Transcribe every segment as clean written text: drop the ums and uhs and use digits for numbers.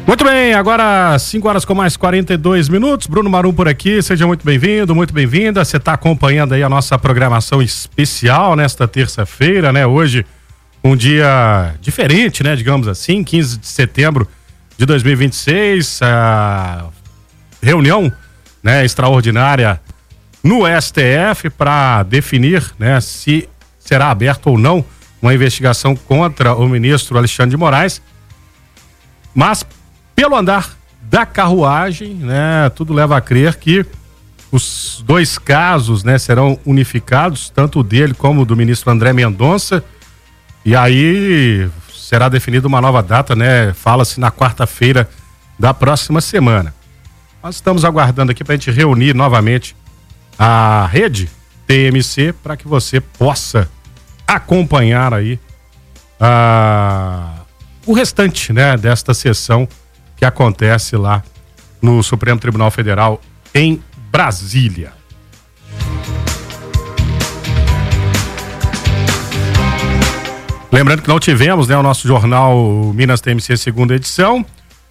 Muito bem, agora 5 horas com mais 42 minutos. Bruno Marum por aqui, seja muito bem-vindo, muito bem-vinda. Você está acompanhando aí a nossa programação especial nesta terça-feira, né? Hoje, um dia diferente, né? Digamos assim, 15 de setembro de 2026. A reunião, né, extraordinária no STF para definir, né, se será aberta ou não uma investigação contra o ministro Alexandre de Moraes. Mas pelo andar da carruagem, né, tudo leva a crer que os dois casos, né, serão unificados, tanto o dele como o do ministro André Mendonça, e aí será definida uma nova data, né, fala-se na quarta-feira da próxima semana. Nós estamos aguardando aqui para a gente reunir novamente a rede TMC para que você possa acompanhar aí o restante, né, desta sessão que acontece lá no Supremo Tribunal Federal em Brasília. Lembrando que não tivemos, né, o nosso jornal Minas TMC segunda edição,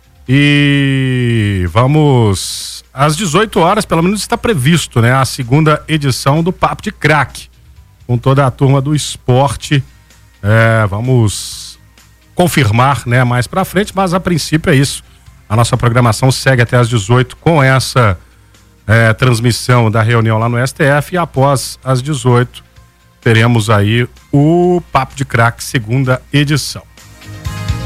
e vamos às 18 horas, pelo menos está previsto, né, a segunda edição do Papo de Craque, com toda a turma do esporte. Vamos confirmar, né, mais pra frente, mas a princípio é isso. A nossa programação segue até às 18 com essa transmissão da reunião lá no STF, e após às 18 teremos aí o Papo de Craque segunda edição.